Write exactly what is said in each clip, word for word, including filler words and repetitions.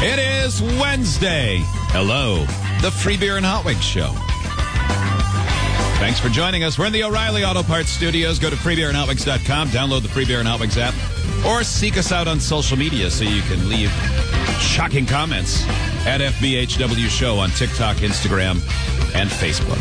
It is Wednesday. Hello, the Free Beer and Hot Wings Show. Thanks for joining us. We're in the O'Reilly Auto Parts studios. Go to free beer and hot wings dot com, download the Free Beer and Hot Wings app, or seek us out on social media so you can leave shocking comments at F B H W Show on TikTok, Instagram, and Facebook.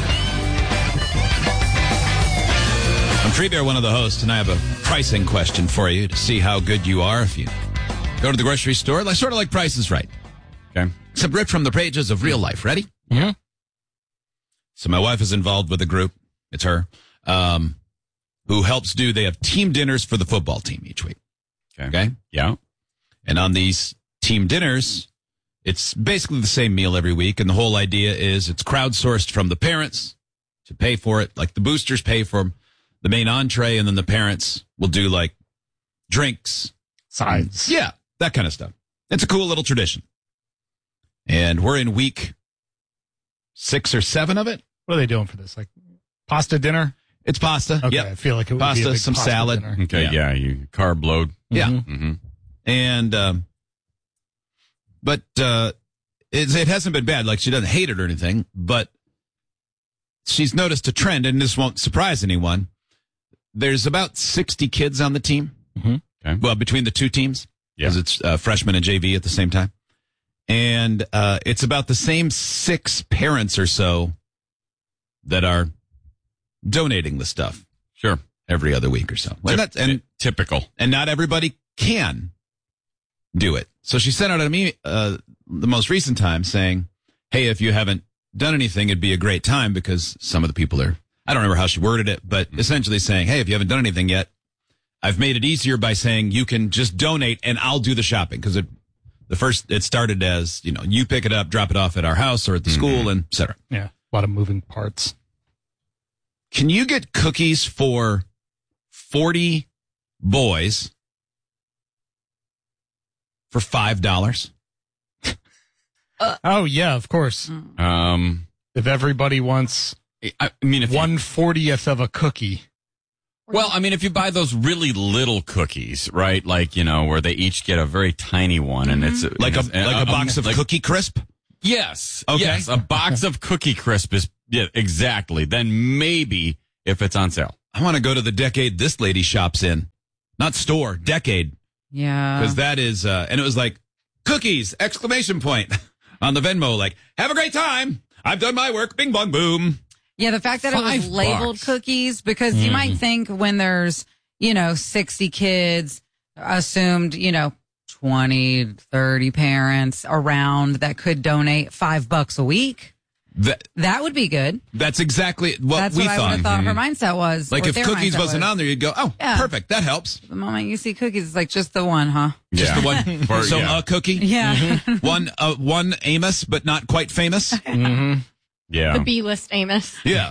I'm Free Beer, one of the hosts, and I have a pricing question for you to see how good you are if you go to the grocery store. Like, sort of like Price is Right. Okay. Except ripped from the pages of real life. Ready? Yeah. So my wife is involved with a group. It's her. Um, who helps do, they have team dinners for the football team each week. Okay. Okay? Yeah. And on these team dinners, it's basically the same meal every week. And the whole idea is it's crowdsourced from the parents to pay for it. Like the boosters pay for the main entree, and then the parents will do like drinks. Sides. Yeah, that kind of stuff. It's a cool little tradition. And we're in week six or seven of it. What are they doing for this? Like pasta dinner? It's pasta. Okay, Yep. I feel like it would pasta, be a big some pasta salad. dinner. Okay, yeah. yeah, you carb load. Yeah. Mm-hmm. And, um, but, uh, it, it hasn't been bad. Like, she doesn't hate it or anything, but she's noticed a trend, and this won't surprise anyone. There's about sixty kids on the team. Mm-hmm. Okay. Well, between the two teams, because Yeah. it's uh, freshman and J V at the same time. And uh, it's about the same six parents or so that are donating the stuff. Sure. Every other week or so. And, Typ- that's, and, typical. and not everybody can do it. So she sent out a me uh, the most recent time saying, hey, if you haven't done anything, it'd be a great time, because some of the people are, I don't remember how she worded it, but mm-hmm. essentially saying, hey, if you haven't done anything yet, I've made it easier by saying you can just donate and I'll do the shopping. Because it, the first, it started as, you know, you pick it up, drop it off at our house or at the mm-hmm. school, and et cetera. Yeah, a lot of moving parts. Can you get cookies for forty boys for five dollars? Uh, oh, yeah, of course. Um, if everybody wants I mean, if one fortieth of a cookie. Well, I mean, if you buy those really little cookies, right? Like, you know, where they each get a very tiny one, and it's like a it's, like a, a box of like, Cookie Crisp. Yes. Okay. Yes, a box of Cookie Crisp is yeah, exactly. Then maybe if it's on sale. I want to go to the Decade this lady shops in, not store, Decade, Yeah. because that is, uh, and it was like cookies exclamation point on the Venmo, like have a great time. I've done my work. Bing bong boom. Yeah, the fact that it was Five labeled bucks. cookies, because you might think when there's, you know, sixty kids, assumed, you know, twenty, thirty parents around that could donate five bucks a week. That That would be good. that's exactly what That's we what I would thought. have thought her mindset was. Like or if their cookies mindset wasn't was. on there, you'd go, oh, Yeah. perfect. That helps. The moment you see cookies, it's like just the one, huh? Just Yeah. the one. For- so yeah. a cookie. Yeah. One, uh, one Amos, but not quite famous. Mm-hmm. Yeah. The B-list Amos. Yeah.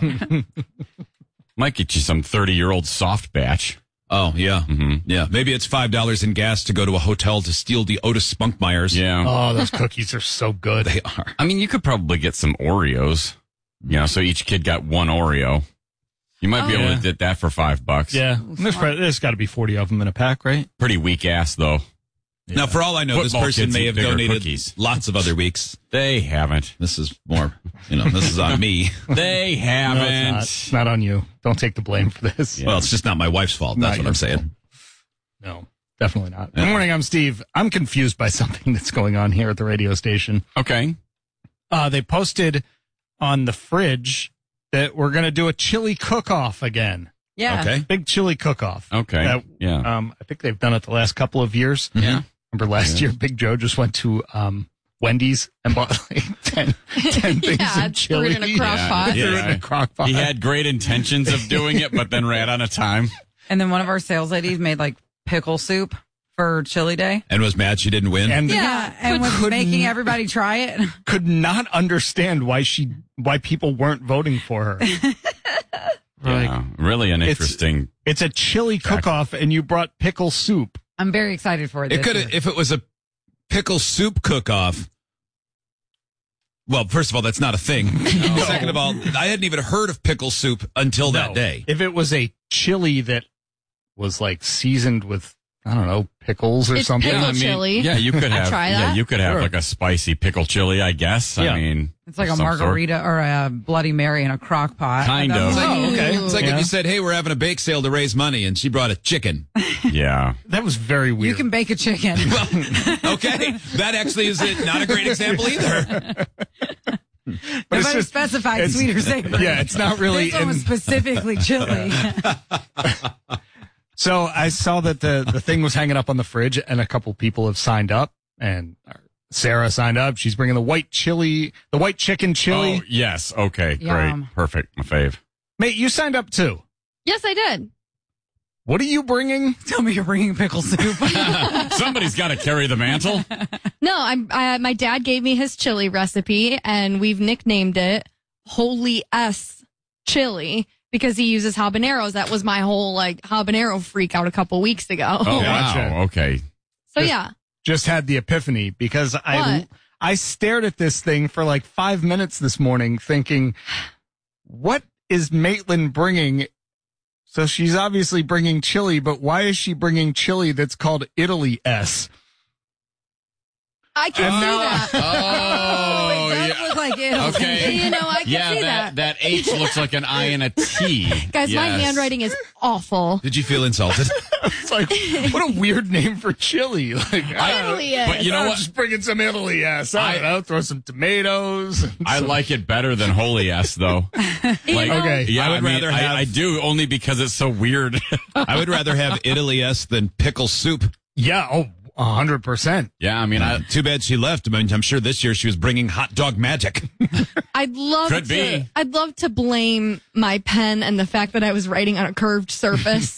Might get you some thirty-year-old soft batch. Oh, yeah. Mm-hmm. Yeah. Maybe it's five dollars in gas to go to a hotel to steal the Otis Spunkmeyers. Yeah. Oh, those cookies are so good. They are. I mean, you could probably get some Oreos. You know, so each kid got one Oreo. You might be Oh. able Yeah. to get that for five bucks. Yeah, there's, probably- there's got to be forty of them in a pack, right? Pretty weak ass, though. Yeah. Now, for all I know, this Football person kids may eat have bigger donated cookies. lots of other weeks. They haven't. This is more, you know, this is on me. They No, haven't. it's not. Not on you. Don't take the blame for this. Yeah. Well, it's just not my wife's fault. That's Not what your I'm saying. fault. No, definitely not. Yeah. Good morning, I'm Steve. I'm confused by something that's going on here at the radio station. Okay. Uh, they posted on the fridge that we're going to do a chili cook-off again. Yeah. Okay. Big chili cook-off. Okay. That, Yeah. Um, I think they've done it the last couple of years. Yeah. Remember last Yeah. year, Big Joe just went to um, Wendy's and bought like ten, ten things Yeah, of threw chili. it in a crock Yeah. pot. Threw it in Yeah. a crock pot. He had great intentions of doing it, but then ran out of time. And then one of our sales ladies made like pickle soup for chili day. And was mad she didn't win. and Yeah. And was Couldn't- making everybody try it. could not understand why she why people weren't voting for her. Like, Yeah. Really an it's- interesting. it's a chili cook-off, and you brought pickle soup. I'm very excited for it. It this could year. have, if it was a pickle soup cook-off. Well, first of all, that's not a thing. Second of all, I hadn't even heard of pickle soup until that No. day. If it was a chili that was like seasoned with I don't know, pickles or It's something. pickle I mean, chili. yeah, you could I'd have. try Yeah, that. you could have Sure. like a spicy pickle chili, I guess. Yeah. I mean, It's like of a some sort. margarita or a Bloody Mary in a crock pot. Kind That's of. like- Oh, okay. It's like Yeah. if you said, hey, we're having a bake sale to raise money, and she brought a chicken. Yeah. That was very weird. You can bake a chicken. Okay, that actually is a- not a great example either. But it's Nobody just- specified it's- sweet or savory. Yeah, it's not really. This one was in- specifically chili. So I saw that the, the thing was hanging up on the fridge, and a couple people have signed up, and Sarah signed up. She's bringing the white chili, the white chicken chili. Oh, yes. Okay. Yum. Great. Perfect. My fave. Mate, you signed up too. Yes, I did. What are you bringing? Tell me you're bringing pickle soup. Somebody's got to carry the mantle. No, I'm. I, my dad gave me his chili recipe, and we've nicknamed it Holy S Chili because he uses habaneros. That was my whole like habanero freak out a couple weeks ago. Oh, Gotcha. wow. Okay. so just- yeah, Just had the epiphany because I What? I stared at this thing for like five minutes this morning, thinking, what is Maitland bringing? So she's obviously bringing chili, but why is she bringing chili that's called Italy S? I can And see now- that. Oh, it does yeah. look like Italy. Okay. You know, I can Yeah, see that, that. that H looks like an I and a T. Guys, my Yes. handwriting is awful. Did you feel insulted? It's like, what a weird name for chili. Like, I don't know. Italy is. But you know I'm what? just bringing some Italy S. I don't I- know, throw some tomatoes. I like it better than Holy S, though. You Like, know? Okay. Yeah, I I, would mean, rather have- I, I do only because it's so weird. I would rather have Italy S than pickle soup. Yeah, oh, one hundred percent. yeah, I mean, I, Too bad she left. I mean, I'm sure this year she was bringing hot dog magic. I'd love Could to. be. I'd love to blame my pen and the fact that I was writing on a curved surface.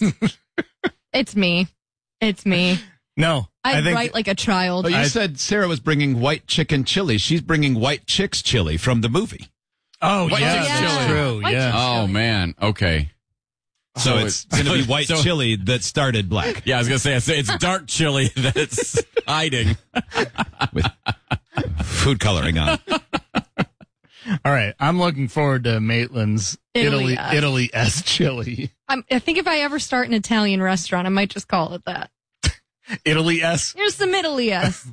It's me. It's me. No, I, I think write like a child. Well, you I- said Sarah was bringing white chicken chili. She's bringing white chicks chili from the movie. Oh, White yeah, chicks that's chili. true. White yeah. chicks. oh, man. Okay. So, So it's it's- going to be white so- chili that started black. Yeah, I was going to say, it's, it's dark chili that's hiding. With food coloring on it. All right, I'm looking forward to Maitland's Italy Italy S. Italy S chili. I'm, I think if I ever start an Italian restaurant, I might just call it that. Italy S. Here's some Italy S.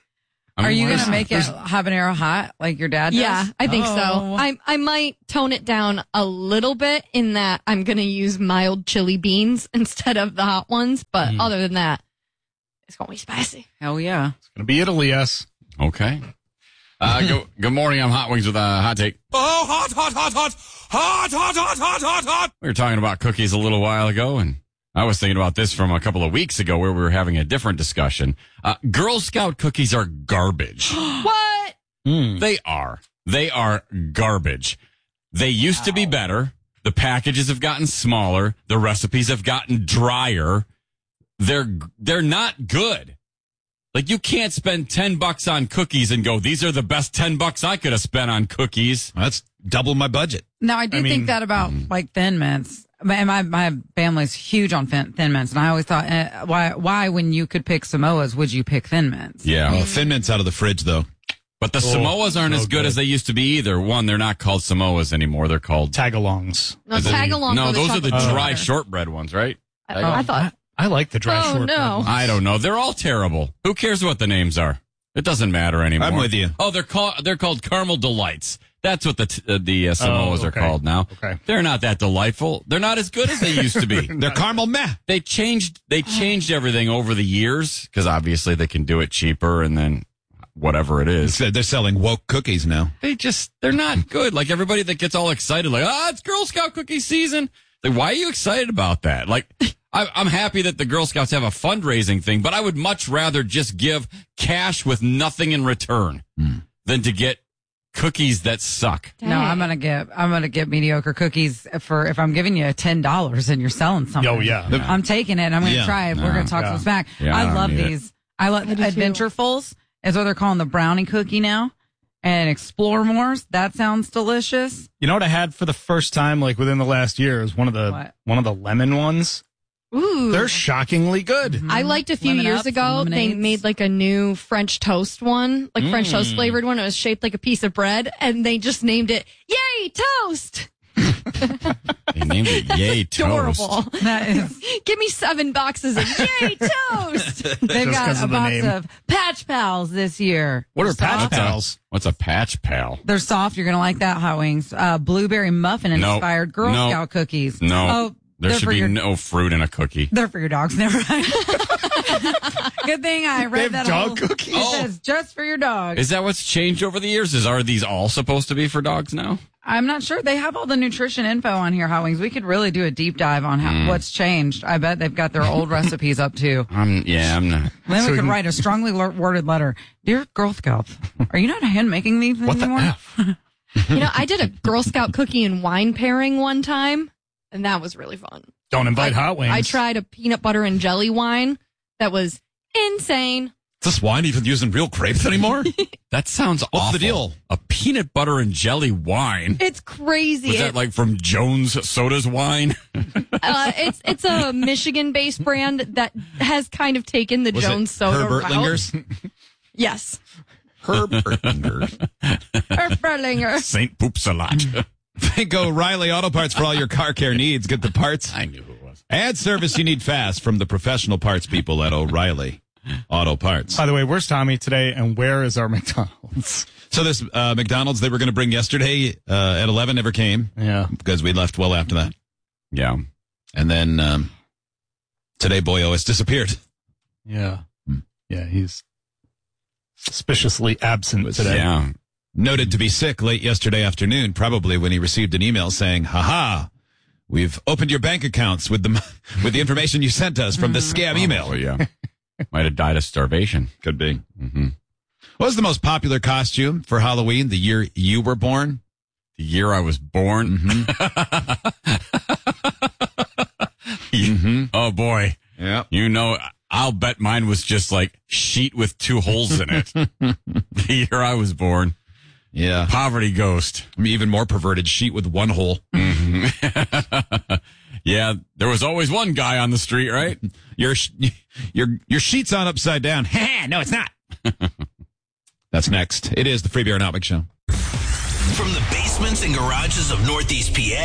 I Are mean, you going where's- to make it habanero hot like your dad does? Yeah, I think so. Oh. I I might tone it down a little bit in that I'm going to use mild chili beans instead of the hot ones. But Hmm. other than that, it's going to be spicy. Hell yeah. It's gonna be Italy S. Okay. Uh, go, good morning. I'm Hot Wings with a hot take. Oh, hot, hot, hot, hot, hot, hot, hot, hot, hot, hot. We were talking about cookies a little while ago, and I was thinking about this from a couple of weeks ago where we were having a different discussion. Uh, Girl Scout cookies are garbage. What? They are. They are garbage. They used to be better. The packages have gotten smaller. The recipes have gotten drier. They're they're not good. Like, you can't spend ten bucks on cookies and go, these are the best ten bucks I could have spent on cookies. Well, that's double my budget. Now, I do I mean- think that about like Thin Mints. My, my, my family's huge on thin, thin Mints. And I always thought, eh, why, why, when you could pick Samoas, would you pick Thin Mints? Yeah. Oh, Thin Mint's out of the fridge, though. But the Samoas aren't so as good, good. as they used to be either. One, they're not called Samoas anymore. They're called... Tagalongs. No, Is it- tag along. No, for those are the chocolate dry butter. shortbread ones, right? I, I thought. I like the dry Oh, shortbread no. ones. I don't know. They're all terrible. Who cares what the names are? It doesn't matter anymore. I'm with you. Oh, they're called they're called Caramel Delights. That's what the t- uh, the uh, Samoas Oh, are okay. called now. Okay. They're not that delightful. They're not as good as they used to be. They're caramel meh. They changed they changed everything over the years because obviously they can do it cheaper and then whatever it is. They're selling woke cookies now. They just they're not good. Like everybody that gets all excited, like, ah, it's Girl Scout cookie season. Like, why are you excited about that? Like, I, I'm happy that the Girl Scouts have a fundraising thing, but I would much rather just give cash with nothing in return than to get cookies that suck. No, I'm gonna get I'm gonna get mediocre cookies for if I'm giving you ten dollars and you're selling something. Oh, yeah. I'm taking it. I'm gonna Yeah. try it. We're No. gonna talk Yeah. some smack. Yeah, I I don't love need it. these. I love I do too. Adventurefuls is what they're calling the brownie cookie now, and Explore Mores. That sounds delicious. You know what I had for the first time, like within the last year, is one of the What? one of the lemon ones. Ooh. They're shockingly good. I liked a few Lemon years Ups, ago. They lemonades. made like a new French toast one, like French toast Mm. flavored one. It was shaped like a piece of bread, and they just named it "Yay Toast." They named it Yay Toast. Adorable. That is, Give me seven boxes of Yay Toast. they've Just got 'cause a of the box name. of Patch Pals this year. What are They're Patch soft. Pals? What's a patch pal? They're soft. You're going to like that, Hot Wings. Uh, blueberry muffin inspired Nope. Girl Nope. Scout cookies. No. Oh, there they're should for be your, no fruit in a cookie. They're for your dogs. Never mind. Good thing I They read have that dog whole, cookies? It says just for your dog. Is that what's changed over the years? Is Are these all supposed to be for dogs now? I'm not sure. They have all the nutrition info on here, Hot Wings. We could really do a deep dive on how, Mm. what's changed. I bet they've got their old recipes up too. I'm, yeah, I'm not. Then So we we could can- write a strongly lo- worded letter. Dear Girl Scouts, are you not hand making these What the anymore? F? You know, I did a Girl Scout cookie and wine pairing one time, and that was really fun. Don't invite I, Hot Wings. I tried a peanut butter and jelly wine that was insane. Is this wine even using real grapes anymore? That sounds What's awful. the deal? A peanut butter and jelly wine. It's crazy. Was It- that like from Jones Soda's wine? uh, it's it's a Michigan-based brand that has kind of taken the Was Jones it soda Herbert route. Lingers? Yes, Herbert Lingers. Herberlinger. Saint Poops a lot. Think O'Reilly Auto Parts for all your car care needs. Get the parts I knew who it was. and service you need fast from the professional parts people at O'Reilly Auto Parts. By the way, where's Tommy today, and where is our McDonald's? So this uh, McDonald's they were going to bring yesterday uh, at eleven never came Yeah. because we left well after that. Yeah. And then um, today Boyo has disappeared. Yeah. Hmm. Yeah, he's suspiciously absent today. Yeah. Noted to be sick late yesterday afternoon, probably when he received an email saying, "Ha-ha, we've opened your bank accounts with the with the information you sent us from the scam email." Oh, yeah. Might have died of starvation. Could be. Mm-hmm. What was the most popular costume for Halloween the year you were born? The year I was born. Mm-hmm. Oh, boy. Yeah. You know, I'll bet mine was just like sheet with two holes in it. The year I was born. Yeah. Poverty ghost. I mean, even more perverted sheet with one hole. Yeah, there was always one guy on the street, right? Your sh- your your sheet's on upside down. No, it's not. That's next. It is the Free Beer and Outback Show. From the basements and garages of Northeast P A